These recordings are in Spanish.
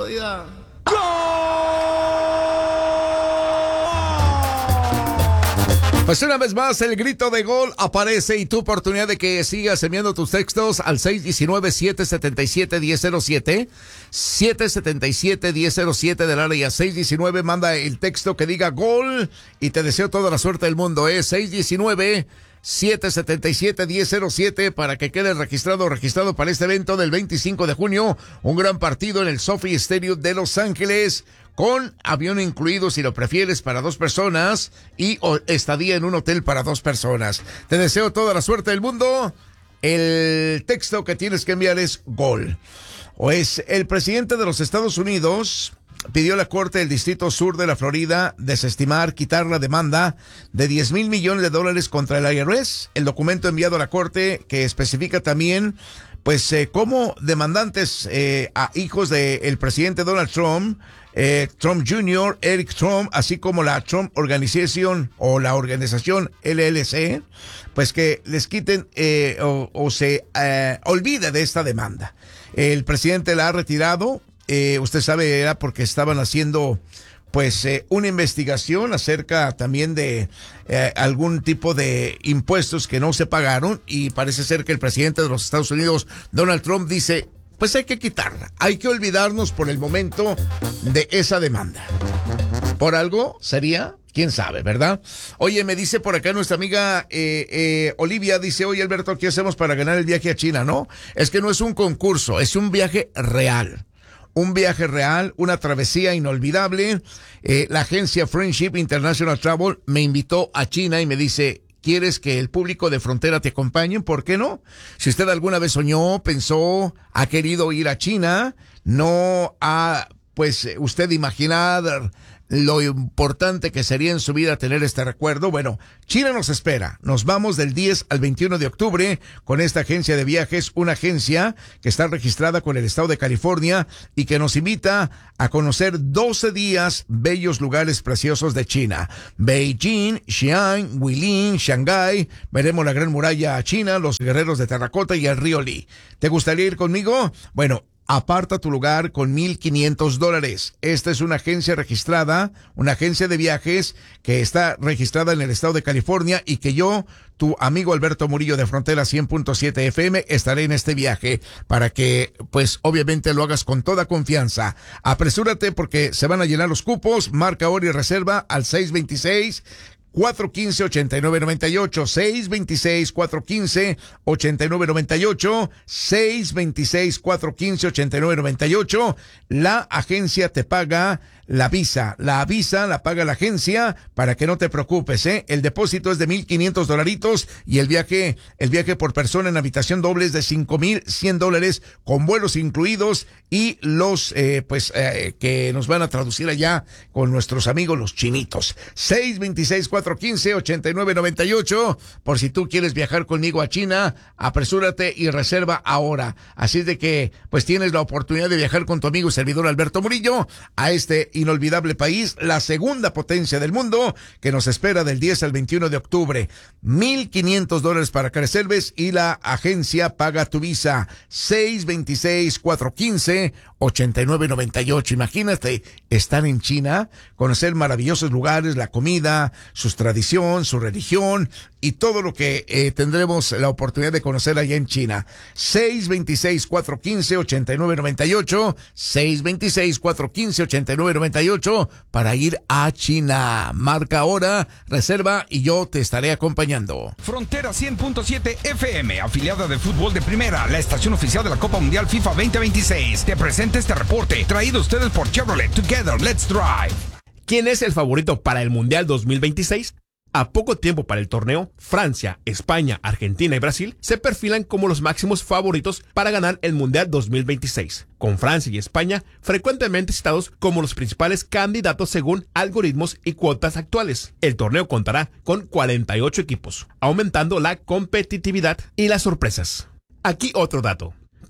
oiga. Pues una vez más el grito de gol aparece y tu oportunidad de que sigas enviando tus textos al 619-777-1007, 777-1007 del área 619, manda el texto que diga gol y te deseo toda la suerte del mundo, 619-777-1007 para que quede registrado para este evento del 25 de junio, un gran partido en el SoFi Stadium de Los Ángeles, con avión incluido si lo prefieres para 2 personas y estadía en un hotel para 2 personas. Te deseo toda la suerte del mundo. El texto que tienes que enviar es gol. Pues el presidente de los Estados Unidos pidió a la Corte del Distrito Sur de la Florida quitar la demanda de $10,000 millones contra el IRS. El documento enviado a la Corte que especifica también cómo demandantes a hijos del presidente Donald Trump, Trump Jr., Eric Trump, así como la Trump Organization o la organización LLC, pues que les quiten o se olvide de esta demanda. El presidente la ha retirado, usted sabe, era porque estaban haciendo una investigación acerca también de algún tipo de impuestos que no se pagaron, y parece ser que el presidente de los Estados Unidos, Donald Trump, dice, pues hay que quitarla, hay que olvidarnos por el momento de esa demanda. Por algo sería, quién sabe, ¿verdad? Oye, me dice por acá nuestra amiga Olivia, dice, oye Alberto, ¿qué hacemos para ganar el viaje a China? No, es que no es un concurso, es un viaje real. Un viaje real, una travesía inolvidable. La agencia Friendship International Travel me invitó a China y me dice, ¿quieres que el público de Frontera te acompañe? ¿Por qué no? Si usted alguna vez soñó, pensó, ha querido ir a China, no ha, usted imaginar lo importante que sería en su vida tener este recuerdo. Bueno, China nos espera. Nos vamos del 10 al 21 de octubre con esta agencia de viajes, una agencia que está registrada con el estado de California y que nos invita a conocer 12 días bellos lugares preciosos de China. Beijing, Xi'an, Guilin, Shanghái. Veremos la Gran Muralla China, los guerreros de terracota y el río Li. ¿Te gustaría ir conmigo? Bueno, aparta tu lugar con $1,500. Esta es una agencia registrada, una agencia de viajes que está registrada en el estado de California y que yo, tu amigo Alberto Murillo de Frontera 100.7 FM, estaré en este viaje para que, obviamente lo hagas con toda confianza. Apresúrate porque se van a llenar los cupos. Marca ahora y reserva al 626-415-8998, 626-415-8998, 626-415-8998. La agencia te paga la visa la paga la agencia para que no te preocupes, El depósito es de $1,500 y el viaje por persona en habitación doble es de $5,100 con vuelos incluidos y los, que nos van a traducir allá con nuestros amigos los chinitos. 626-415-8998. Por si tú quieres viajar conmigo a China, apresúrate y reserva ahora. Así es de que, tienes la oportunidad de viajar con tu amigo y servidor Alberto Murillo a este inolvidable país, la segunda potencia del mundo, que nos espera del 10 al 21 de octubre. $1,500 para que reserves y la agencia paga tu visa. 626-415-8998. Imagínate estar en China, conocer maravillosos lugares, la comida, sus tradiciones, su religión y todo lo que tendremos la oportunidad de conocer allá en China. 626-415-8998, 626-415-8998 para ir a China. Marca ahora, reserva y yo te estaré acompañando. Frontera 100.7 FM, afiliada de Fútbol de Primera, la estación oficial de la Copa Mundial FIFA 2026. Te presenta este reporte, traído a ustedes por Chevrolet. Together, let's drive. ¿Quién es el favorito para el Mundial 2026? A poco tiempo para el torneo, Francia, España, Argentina y Brasil se perfilan como los máximos favoritos para ganar el Mundial 2026, con Francia y España frecuentemente citados como los principales candidatos según algoritmos y cuotas actuales. El torneo contará con 48 equipos, aumentando la competitividad y las sorpresas. Aquí otro dato.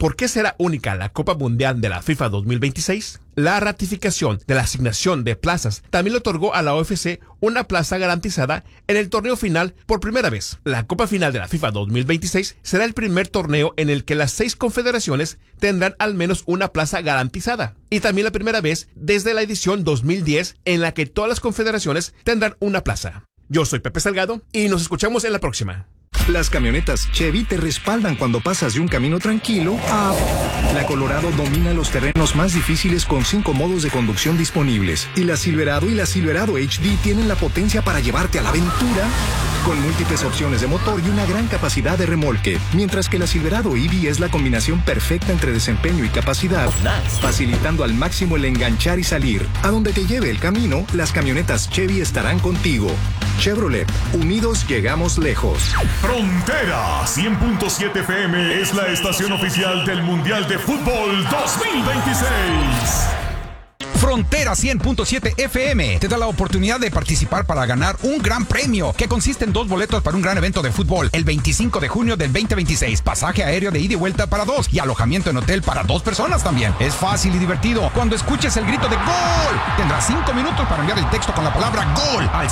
¿Por qué será única la Copa Mundial de la FIFA 2026? La ratificación de la asignación de plazas también le otorgó a la OFC una plaza garantizada en el torneo final por primera vez. La Copa Final de la FIFA 2026 será el primer torneo en el que las 6 confederaciones tendrán al menos una plaza garantizada. Y también la primera vez desde la edición 2010 en la que todas las confederaciones tendrán una plaza. Yo soy Pepe Salgado y nos escuchamos en la próxima. Las camionetas Chevy te respaldan cuando pasas de un camino tranquilo a... La Colorado domina los terrenos más difíciles con 5 modos de conducción disponibles. Y la Silverado y la Silverado HD tienen la potencia para llevarte a la aventura con múltiples opciones de motor y una gran capacidad de remolque. Mientras que la Silverado EV es la combinación perfecta entre desempeño y capacidad, facilitando al máximo el enganchar y salir. A donde te lleve el camino, las camionetas Chevy estarán contigo. Chevrolet, unidos llegamos lejos. Frontera 100.7 FM es la estación oficial del Mundial de Fútbol 2026. Frontera 100.7 FM te da la oportunidad de participar para ganar un gran premio que consiste en 2 boletos para un gran evento de fútbol el 25 de junio del 2026, pasaje aéreo de ida y vuelta para 2 y alojamiento en hotel para 2 personas también. Es fácil y divertido. Cuando escuches el grito de ¡Gol! Tendrás 5 minutos para enviar el texto con la palabra ¡Gol! al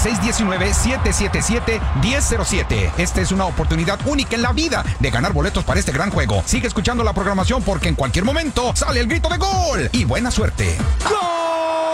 619-777-1007. Esta es una oportunidad única en la vida de ganar boletos para este gran juego. Sigue escuchando la programación porque en cualquier momento sale el grito de ¡Gol! Y buena suerte. ¡Gol!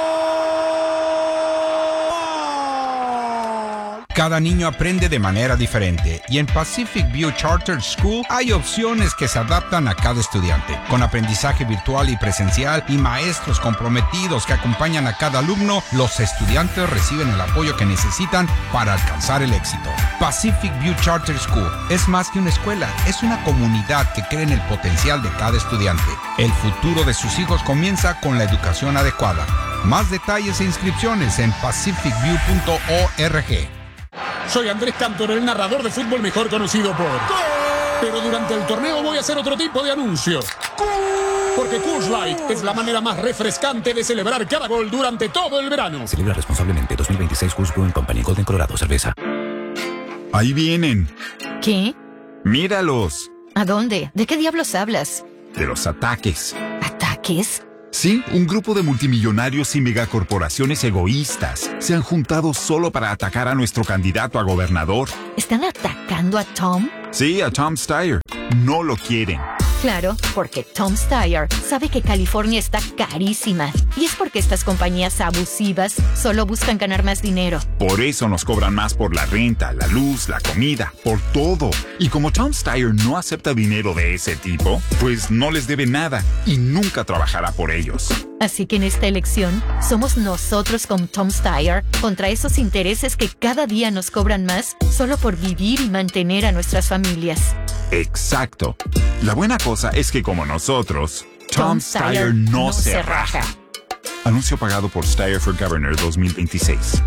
Cada niño aprende de manera diferente y en Pacific View Charter School hay opciones que se adaptan a cada estudiante. Con aprendizaje virtual y presencial y maestros comprometidos que acompañan a cada alumno, los estudiantes reciben el apoyo que necesitan para alcanzar el éxito. Pacific View Charter School es más que una escuela, es una comunidad que cree en el potencial de cada estudiante. El futuro de sus hijos comienza con la educación adecuada. Más detalles e inscripciones en pacificview.org. Soy Andrés Cantor, el narrador de fútbol mejor conocido por... ¡Gol! Pero durante el torneo voy a hacer otro tipo de anuncio. ¡Gol! Porque Coors Light es la manera más refrescante de celebrar cada gol durante todo el verano. Celebra responsablemente. 2026 Coors Brewing Company. Golden, Colorado. Cerveza. Ahí vienen. ¿Qué? Míralos. ¿A dónde? ¿De qué diablos hablas? De los ataques. ¿Ataques? Sí, un grupo de multimillonarios y megacorporaciones egoístas se han juntado solo para atacar a nuestro candidato a gobernador. ¿Están atacando a Tom? Sí, a Tom Steyer. No lo quieren. Claro, porque Tom Steyer sabe que California está carísima. Y es porque estas compañías abusivas solo buscan ganar más dinero. Por eso nos cobran más por la renta, la luz, la comida, por todo. Y como Tom Steyer no acepta dinero de ese tipo, pues no les debe nada y nunca trabajará por ellos. Así que en esta elección, somos nosotros con Tom Steyer contra esos intereses que cada día nos cobran más solo por vivir y mantener a nuestras familias. Exacto. La buena cosa es que como nosotros, Tom Steyer no se raja. Anuncio pagado por Steyer for Governor 2026.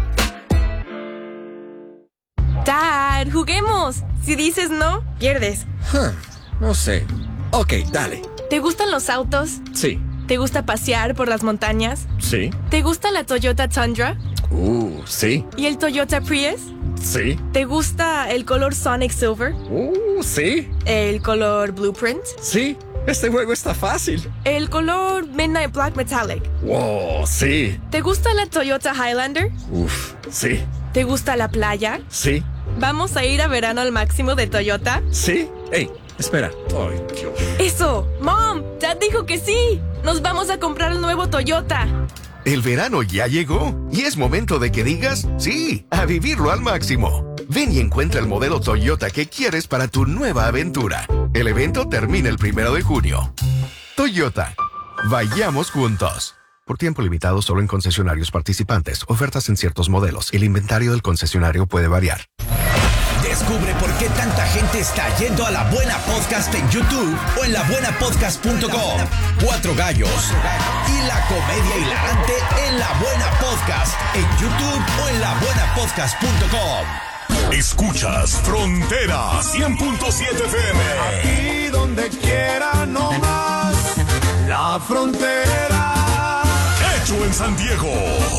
Dad, juguemos. Si dices no, pierdes. No sé. Ok, dale. ¿Te gustan los autos? Sí. ¿Te gusta pasear por las montañas? Sí. ¿Te gusta la Toyota Tundra? Sí. ¿Y el Toyota Prius? Sí. ¿Te gusta el color Sonic Silver? Sí. ¿El color Blueprint? Sí. Este juego está fácil. ¿El color Midnight Black Metallic? Wow, sí. ¿Te gusta la Toyota Highlander? Sí. ¿Te gusta la playa? Sí. ¿Vamos a ir a verano al máximo de Toyota? Sí. Hey, espera. Ay, Dios. ¡Eso! ¡Mom! ¡Dad dijo que sí! ¡Nos vamos a comprar el nuevo Toyota! El verano ya llegó y es momento de que digas sí, a vivirlo al máximo. Ven y encuentra el modelo Toyota que quieres para tu nueva aventura. El evento termina el 1 de junio. Toyota. Vayamos juntos. Por tiempo limitado solo en concesionarios participantes. Ofertas en ciertos modelos. El inventario del concesionario puede variar. Descubre por qué tanta gente está yendo a La Buena Podcast en YouTube o en labuenapodcast.com. 4 gallos y la comedia hilarante en La Buena Podcast en YouTube o en labuenapodcast.com. Escuchas Frontera 100.7 FM. Aquí donde quiera no más. La Frontera. Hecho en San Diego.